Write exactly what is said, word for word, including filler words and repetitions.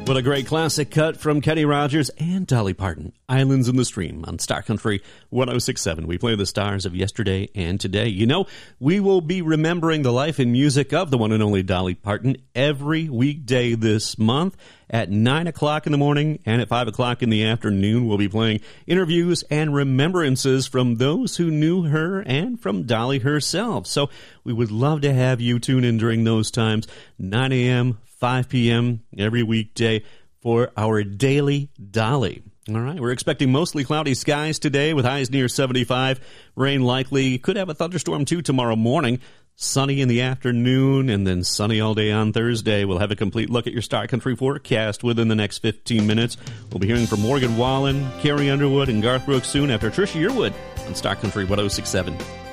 What a great classic cut from Kenny Rogers and Dolly Parton. Islands in the Stream on Star Country one oh six point seven. We play the stars of yesterday and today. You know, we will be remembering the life and music of the one and only Dolly Parton every weekday this month at nine o'clock in the morning and at five o'clock in the afternoon. We'll be playing interviews and remembrances from those who knew her and from Dolly herself. So we would love to have you tune in during those times, nine a.m., five p.m. every weekday for our Daily Dolly. All right, we're expecting mostly cloudy skies today with highs near seventy-five. Rain likely. Could have a thunderstorm, too, tomorrow morning. Sunny in the afternoon and then sunny all day on Thursday. We'll have a complete look at your Star Country forecast within the next fifteen minutes. We'll be hearing from Morgan Wallen, Carrie Underwood, and Garth Brooks soon after Trisha Yearwood on Star Country one oh six point seven.